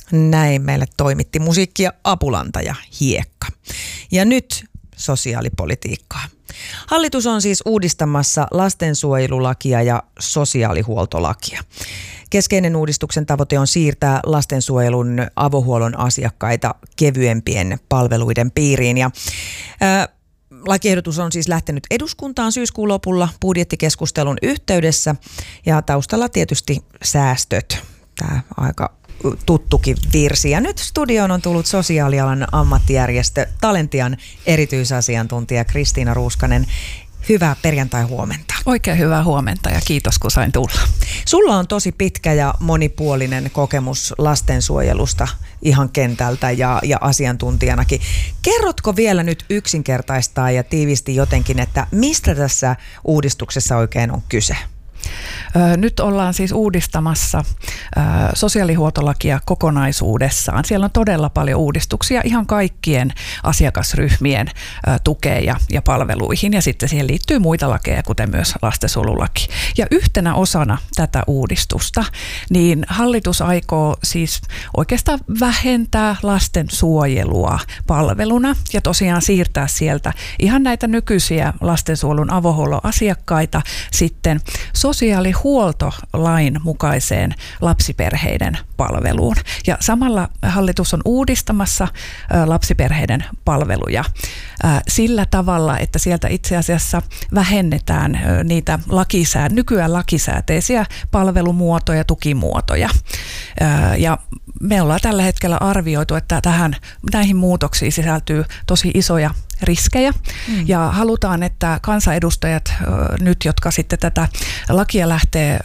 Näin meille toimitti musiikki- ja apulantaja Hiekka. Ja nyt sosiaalipolitiikkaa. Hallitus on siis uudistamassa lastensuojelulakia ja sosiaalihuoltolakia. Keskeinen uudistuksen tavoite on siirtää lastensuojelun avohuollon asiakkaita kevyempien palveluiden piiriin. Ja lakiehdotus on siis lähtenyt eduskuntaan syyskuun lopulla budjettikeskustelun yhteydessä ja taustalla tietysti säästöt. Tämä aika tuttukin virsi. Ja nyt studioon on tullut sosiaalialan ammattijärjestö Talentian erityisasiantuntija Kristiina Ruuskanen. Hyvää perjantai-huomenta. Oikein hyvää huomenta ja kiitos kun sain tulla. Sulla on tosi pitkä ja monipuolinen kokemus lastensuojelusta ihan kentältä ja asiantuntijanakin. Kerrotko vielä nyt yksinkertaistaa ja tiivisti jotenkin, että mistä tässä uudistuksessa oikein on kyse? Nyt ollaan siis uudistamassa sosiaalihuoltolakia kokonaisuudessaan. Siellä on todella paljon uudistuksia ihan kaikkien asiakasryhmien tukeen ja palveluihin. Ja sitten siihen liittyy muita lakeja, kuten myös lastensuojelulaki. Ja yhtenä osana tätä uudistusta, niin hallitus aikoo siis oikeastaan vähentää lastensuojelua palveluna ja tosiaan siirtää sieltä ihan näitä nykyisiä lastensuojelun avohuollon asiakkaita sitten sosiaalihuoltolain mukaiseen lapsiperheiden palveluun. Ja samalla hallitus on uudistamassa lapsiperheiden palveluja sillä tavalla, että sieltä itse asiassa vähennetään niitä nykyään lakisääteisiä palvelumuotoja, tukimuotoja. Ja me ollaan tällä hetkellä arvioitu, että näihin muutoksiin sisältyy tosi isoja riskejä ja halutaan, että kansanedustajat nyt, jotka sitten tätä lakia lähtee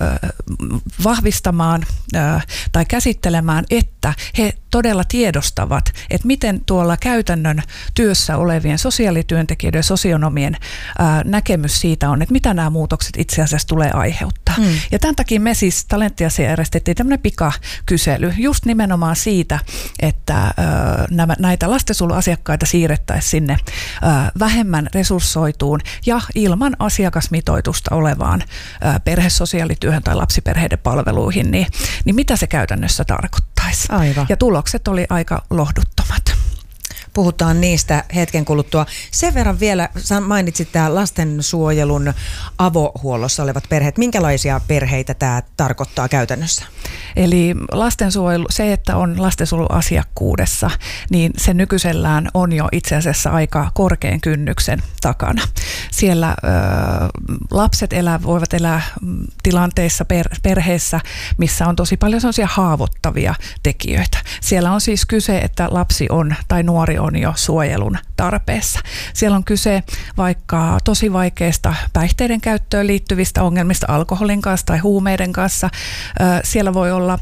vahvistamaan tai käsittelemään, että he todella tiedostavat, että miten tuolla käytännön työssä olevien sosiaalityöntekijöiden ja sosionomien näkemys siitä on, että mitä nämä muutokset itse asiassa tulee aiheuttaa. Ja tämän takia me siis Talentiassa järjestettiin tämmöinen pikakysely just nimenomaan siitä, että näitä lastensuojeluasiakkaita siirrettäisiin sinne vähemmän resurssoituun ja ilman asiakasmitoitusta olevaan perhesosiaalityöhön tai lapsiperheiden palveluihin, niin mitä se käytännössä tarkoittaisi. Aivan. Ja tulokset oli aika lohduttomat. Puhutaan niistä hetken kuluttua. Sen verran vielä mainitsit tämä lastensuojelun avohuollossa olevat perheet. Minkälaisia perheitä tämä tarkoittaa käytännössä? Eli lastensuojelu, se, että on lastensuojeluasiakkuudessa, niin se nykyisellään on jo itse asiassa aika korkean kynnyksen takana. Siellä lapset voivat elää tilanteissa perheessä, missä on tosi paljon sellaisia haavoittavia tekijöitä. Siellä on siis kyse, että lapsi on tai nuori on jo suojelun tarpeessa. Siellä on kyse vaikka tosi vaikeista päihteiden käyttöön liittyvistä ongelmista alkoholin kanssa tai huumeiden kanssa. Siellä voi olla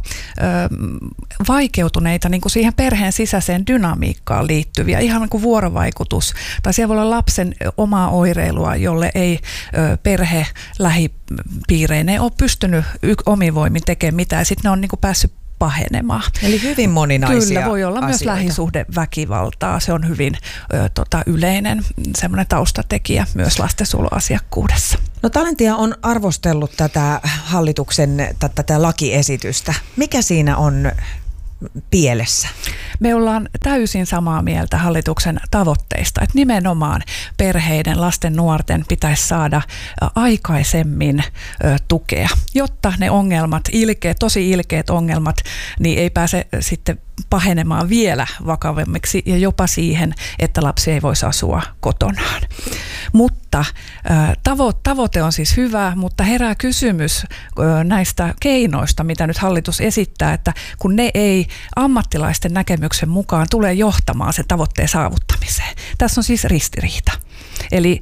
vaikeutuneita niin kuin siihen perheen sisäiseen dynamiikkaan liittyviä, ihan niin kuin vuorovaikutus. Tai siellä voi olla lapsen omaa oireilua, jolle ei perhe lähipiireineen ole pystynyt omin voimin tekemään mitään. Ja sitten ne on niin kuin päässyt pahenemaan. Eli hyvin moninaisia Kyllä, voi olla asioita. Myös lähisuhdeväkivaltaa. Se on hyvin yleinen semmoinen taustatekijä myös lastensuojeluasiakkuudessa. No Talentia on arvostellut tätä hallituksen tätä lakiesitystä. Mikä siinä on pielessä? Me ollaan täysin samaa mieltä hallituksen tavoitteista, että nimenomaan perheiden, lasten, nuorten pitäisi saada aikaisemmin tukea, jotta ne ongelmat, tosi ilkeät ongelmat, niin ei pääse sitten pahenemaan vielä vakavammiksi ja jopa siihen, että lapsi ei voisi asua kotonaan. Mutta tavoite on siis hyvä, mutta herää kysymys näistä keinoista, mitä nyt hallitus esittää, että kun ne ei ammattilaisten näkemyksen mukaan tule johtamaan sen tavoitteen saavuttamiseen. Tässä on siis ristiriita. Eli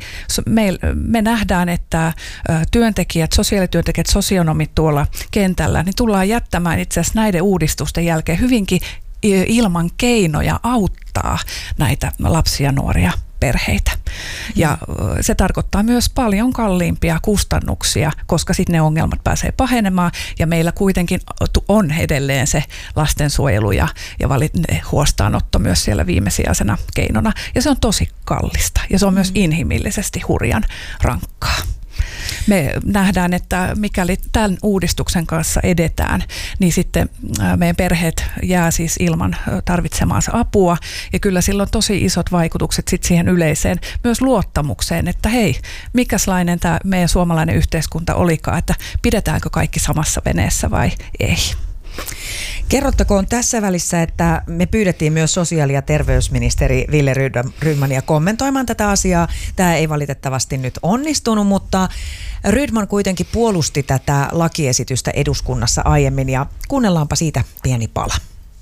me nähdään, että työntekijät, sosiaalityöntekijät, sosionomit tuolla kentällä, niin tullaan jättämään itse asiassa näiden uudistusten jälkeen hyvinkin ilman keinoja auttaa näitä lapsia ja nuoria perheitä. Ja se tarkoittaa myös paljon kalliimpia kustannuksia, koska sitten ne ongelmat pääsee pahenemaan ja meillä kuitenkin on edelleen se lastensuojelu ja huostaanotto myös siellä viimesijaisena keinona. Ja se on tosi kallista ja se on myös inhimillisesti hurjan rankkaa. Me nähdään, että mikäli tämän uudistuksen kanssa edetään, niin sitten meidän perheet jää siis ilman tarvitsemaansa apua. Ja kyllä sillä on tosi isot vaikutukset sit siihen yleiseen myös luottamukseen, että hei, mikäslainen tämä meidän suomalainen yhteiskunta olikaan, että pidetäänkö kaikki samassa veneessä vai ei. Kerrottakoon tässä välissä, että me pyydettiin myös sosiaali- ja terveysministeri Wille Rydmania kommentoimaan tätä asiaa. Tämä ei valitettavasti nyt onnistunut, mutta Rydman kuitenkin puolusti tätä lakiesitystä eduskunnassa aiemmin ja kuunnellaanpa siitä pieni pala.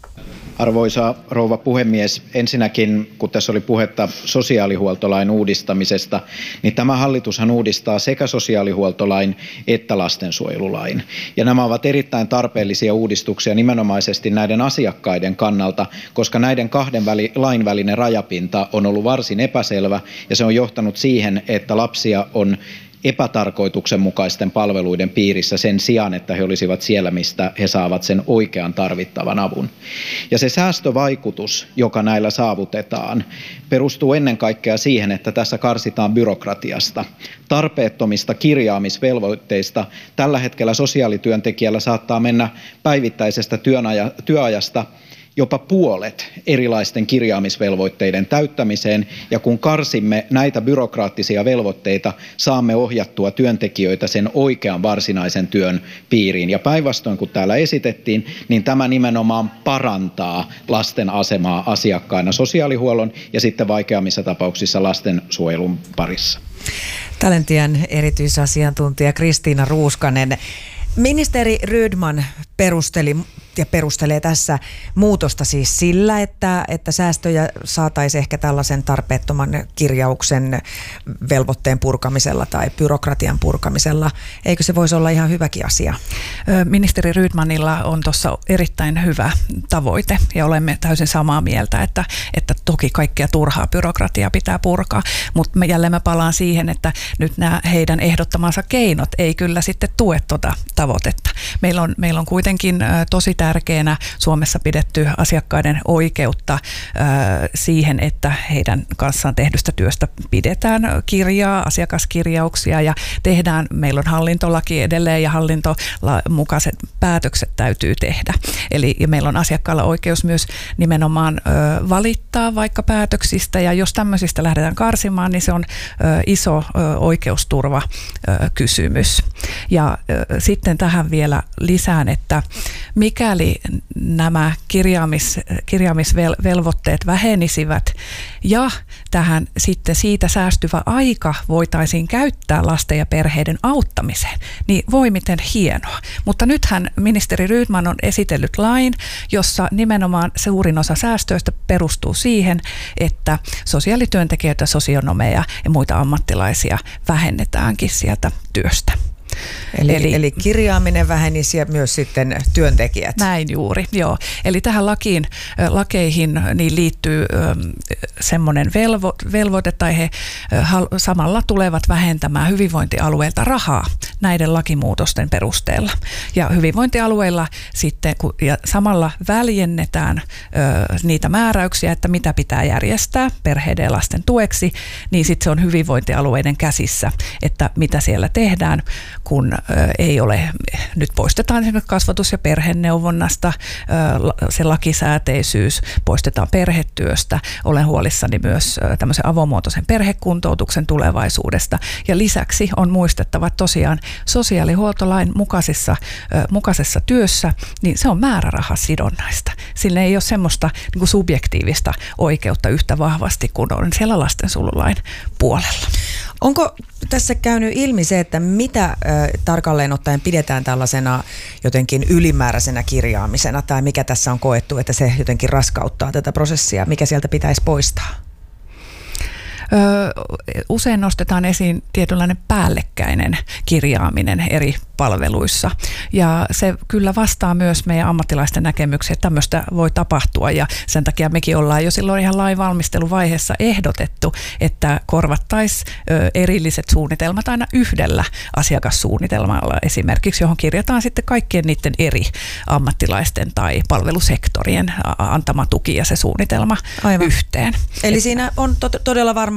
Arvoisa rouva puhemies, ensinnäkin kun tässä oli puhetta sosiaalihuoltolain uudistamisesta, niin tämä hallitushan uudistaa sekä sosiaalihuoltolain että lastensuojelulain. Ja nämä ovat erittäin tarpeellisia uudistuksia nimenomaisesti näiden asiakkaiden kannalta, koska näiden kahden lain välinen rajapinta on ollut varsin epäselvä ja se on johtanut siihen, että lapsia on epätarkoituksenmukaisten palveluiden piirissä sen sijaan, että he olisivat siellä, mistä he saavat sen oikean tarvittavan avun. Ja se säästövaikutus, joka näillä saavutetaan, perustuu ennen kaikkea siihen, että tässä karsitaan byrokratiasta, tarpeettomista kirjaamisvelvoitteista. Tällä hetkellä sosiaalityöntekijällä saattaa mennä päivittäisestä työajasta jopa puolet erilaisten kirjaamisvelvoitteiden täyttämiseen, ja kun karsimme näitä byrokraattisia velvoitteita, saamme ohjattua työntekijöitä sen oikean varsinaisen työn piiriin. Ja päinvastoin kuin täällä esitettiin, niin tämä nimenomaan parantaa lasten asemaa asiakkaina sosiaalihuollon ja sitten vaikeammissa tapauksissa lastensuojelun parissa. Talentian erityisasiantuntija Kristiina Ruuskanen. Ministeri Rydman perustelee tässä muutosta siis sillä, että säästöjä saataisiin ehkä tällaisen tarpeettoman kirjauksen velvoitteen purkamisella tai byrokratian purkamisella. Eikö se voisi olla ihan hyväkin asia? Ministeri Rydmanilla on tuossa erittäin hyvä tavoite ja olemme täysin samaa mieltä, että toki kaikkea turhaa byrokratiaa pitää purkaa, mutta jälleen mä palaan siihen, että nyt nämä heidän ehdottamansa keinot ei kyllä sitten tue tuota tavoitetta. Meillä on kuitenkin tosi tärkeänä Suomessa pidetty asiakkaiden oikeutta siihen, että heidän kanssaan tehdystä työstä pidetään kirjaa, asiakaskirjauksia ja meillä on hallintolaki edelleen ja hallintolainsäädännön päätökset täytyy tehdä. Eli meillä on asiakkaalla oikeus myös nimenomaan valittaa vaikka päätöksistä ja jos tämmöisistä lähdetään karsimaan, niin se on iso oikeusturvakysymys. Ja sitten tähän vielä lisään, että mikäli nämä kirjaamisvelvoitteet vähenisivät ja tähän sitten siitä säästyvä aika voitaisiin käyttää lasten ja perheiden auttamiseen, niin voi miten hienoa. Mutta nythän ministeri Rydman on esitellyt lain, jossa nimenomaan suurin osa säästöistä perustuu siihen, että sosiaalityöntekijöitä, sosionomeja ja muita ammattilaisia vähennetäänkin sieltä työstä. Eli kirjaaminen vähenisi ja myös sitten työntekijät. Näin juuri, joo. Eli tähän lakeihin niin liittyy semmoinen velvoite, tai he samalla tulevat vähentämään hyvinvointialueilta rahaa näiden lakimuutosten perusteella. Ja hyvinvointialueilla sitten, ja samalla väljennetään niitä määräyksiä, että mitä pitää järjestää perheiden ja lasten tueksi, niin sitten se on hyvinvointialueiden käsissä, että mitä siellä tehdään, kun ei ole, nyt poistetaan esimerkiksi kasvatus- ja perheneuvonnasta se lakisääteisyys, poistetaan perhetyöstä. Olen huolissani myös tämmöisen avomuotoisen perhekuntoutuksen tulevaisuudesta. Ja lisäksi on muistettava, että tosiaan sosiaalihuoltolain mukaisessa työssä, niin se on määrärahasidonnaista. Sillä ei ole semmoista niin kuin subjektiivista oikeutta yhtä vahvasti kuin on siellä lastensuojelulain puolella. Onko tässä käynyt ilmi se, että mitä tarkalleen ottaen pidetään tällaisena jotenkin ylimääräisenä kirjaamisena tai mikä tässä on koettu, että se jotenkin raskauttaa tätä prosessia, mikä sieltä pitäisi poistaa? Usein nostetaan esiin tietynlainen päällekkäinen kirjaaminen eri palveluissa. Ja se kyllä vastaa myös meidän ammattilaisten näkemyksiä, että tämmöistä voi tapahtua. Ja sen takia mekin ollaan jo silloin ihan lainvalmisteluvaiheessa ehdotettu, että korvattaisiin erilliset suunnitelmat aina yhdellä asiakassuunnitelmalla esimerkiksi, johon kirjataan sitten kaikkien niiden eri ammattilaisten tai palvelusektorien antama tuki ja se suunnitelma yhteen. Eli siinä on todella varmaan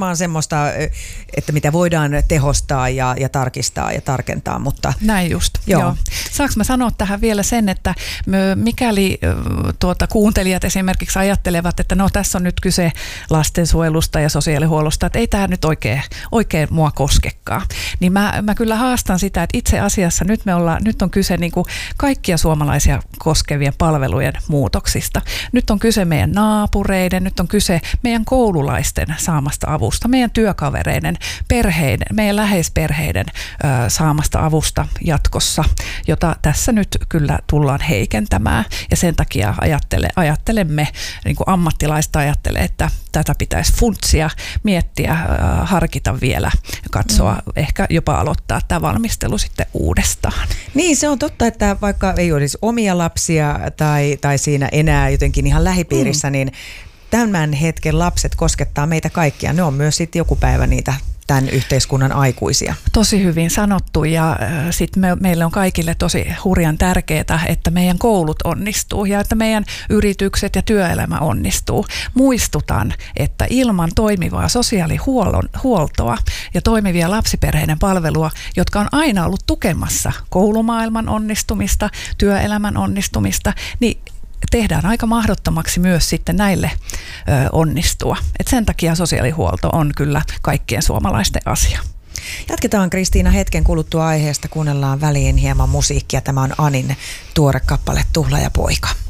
varmaan semmoista, että mitä voidaan tehostaa ja tarkistaa ja tarkentaa, mutta... Näin just, joo. Saanko mä sanoa tähän vielä sen, että mikäli kuuntelijat esimerkiksi ajattelevat, että no tässä on nyt kyse lastensuojelusta ja sosiaalihuollosta, että ei tämä nyt oikein mua koskekaan, niin mä kyllä haastan sitä, että itse asiassa nyt on kyse niin kuin kaikkia suomalaisia koskevien palvelujen muutoksista. Nyt on kyse meidän naapureiden, nyt on kyse meidän koululaisten saamasta avusta, meidän työkavereiden, perheiden, meidän läheisperheiden saamasta avusta jatkossa, jota tässä nyt kyllä tullaan heikentämään. Ja sen takia ajattelemme, niin kuin ammattilaista ajattelee, että tätä pitäisi funtsia, miettiä, harkita vielä, katsoa, ehkä jopa aloittaa tämä valmistelu sitten uudestaan. Niin, se on totta, että vaikka ei olisi omia lapsia tai siinä enää jotenkin ihan lähipiirissä, niin tämän hetken lapset koskettaa meitä kaikkia. Ne on myös sitten joku päivä niitä tämän yhteiskunnan aikuisia. Tosi hyvin sanottu, ja sitten meille on kaikille tosi hurjan tärkeää, että meidän koulut onnistuu ja että meidän yritykset ja työelämä onnistuu. Muistutan, että ilman toimivaa sosiaalihuoltoa ja toimivia lapsiperheiden palvelua, jotka on aina ollut tukemassa koulumaailman onnistumista, työelämän onnistumista, niin tehdään aika mahdottomaksi myös sitten näille onnistua. Et sen takia sosiaalihuolto on kyllä kaikkien suomalaisten asia. Jatketaan, Kristiina, hetken kuluttua aiheesta. Kuunnellaan väliin hieman musiikkia. Tämä on Anin tuore kappale Tuhlaajapoika.